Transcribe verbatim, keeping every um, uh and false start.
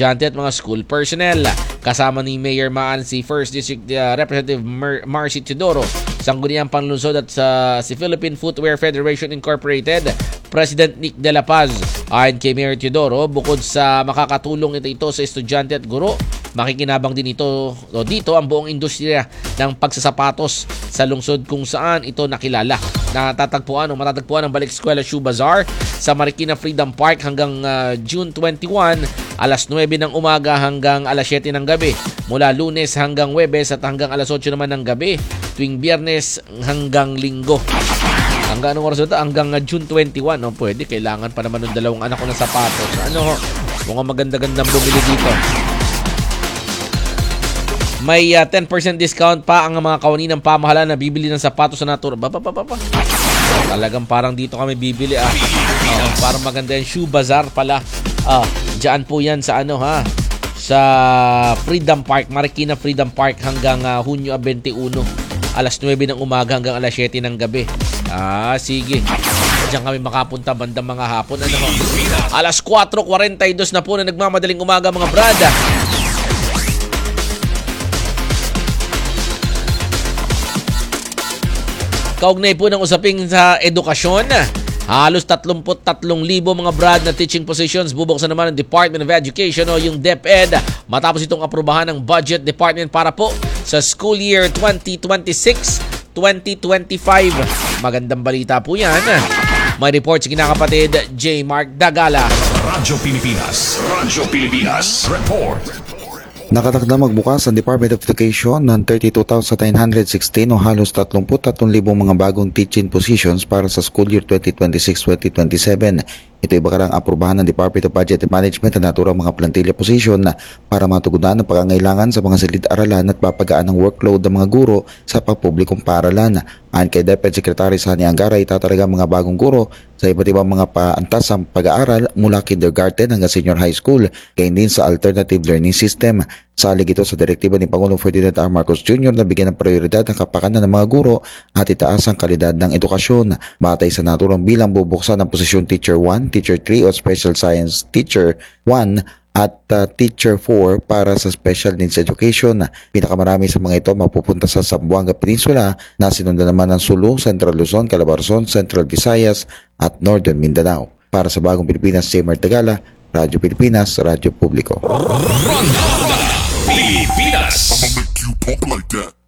estudyante at mga school personnel. Kasama ni Mayor Maan si First District uh, Representative Mer- Marcy Teodoro, Sangguniang Panlungsod at sa si Philippine Footwear Federation Incorporated, President Nick De La Paz. Ayon kay Mayor Teodoro, bukod sa makakatulong ito, ito sa estudyante at guro, makikinabang din ito o dito ang buong industriya ng pagsasapatos sa lungsod kung saan ito nakilala. Natatagpuan o matatagpuan ang Balik Eskwela Shoe Bazaar sa Marikina Freedom Park hanggang uh, June twenty-one, alas nuwebe ng umaga hanggang alas siyete ng gabi. Mula Lunes hanggang Huwebes at hanggang alas otso naman ng gabi. Tuwing Biyernes hanggang Linggo. Hanggang anong oras ito? Hanggang uh, June twenty-one. No? Pwede, kailangan pa naman ng dalawang anak ko ng sapatos. Ano ho? Mukhang maganda-gandang bumili dito. May uh, ten percent discount pa ang mga kawani ng pamahalaan na bibili ng sapatos sa Natura. Ba, ba, ba, ba, ba. Talagang parang dito kami bibili ah. Uh, parang maganda yung Shoe Bazaar pala. Ah, diyan po yan sa ano ha? Sa Freedom Park, Marikina Freedom Park hanggang uh, Hunyo twenty-one. Alas nuwebe ng umaga hanggang alas siyete ng gabi. Ah, sige. Diyan kami makapunta bandang mga hapon. Ano ho? Alas kwatro kuwarenta y dos na po na nagmamadaling umaga mga brada. Kaugnay po ng usaping sa edukasyon, halos tatlumpu't tatlong libo mga brad na teaching positions bubuksan naman ng Department of Education o yung DepEd matapos itong aprubahan ng Budget Department para po sa school year twenty twenty-six twenty twenty-five. Magandang balita po yan. May report si kinakapatid J. Mark Dagala. Radyo Pilipinas. Radyo Pilipinas. Report. Nakatakda magbukas ang Department of Education ng thirty-two thousand nine hundred sixteen o halos tatlumpu't tatlong libong mga bagong teaching positions para sa school year twenty twenty-six twenty twenty-seven. Ito ay bakarang aprubahan ng Department of Budget and Management na naturang mga plantilla position para matugunan ang pangangailangan sa mga silid-aralan at papagaan ng workload ng mga guro sa pampublikong paaralan. Ayon kay DepEd Secretary Sani Angara, itatalaga mga bagong guro sa iba't ibang mga paantas ng pag-aaral mula kindergarten hanggang senior high school, gayon din sa alternative learning system. Salig ito sa direktiba ni Pangulong Ferdinand R. Marcos Junior na bigyan ng prioridad ang kapakanan ng mga guro at itaas ang kalidad ng edukasyon. Batay sa naturang bilang, bubuksan ang posisyon Teacher one, Teacher three o Special Science Teacher one at uh, Teacher four para sa Special Needs Education. Pinakamarami sa mga ito mapupunta sa Zamboanga Peninsula na sinundan naman ng Sulu, Central Luzon, Calabarzon, Central Visayas at Northern Mindanao. Para sa Bagong Pilipinas, J. Mark Dagala, Radyo Pilipinas, Radyo Publiko. Pilipinas.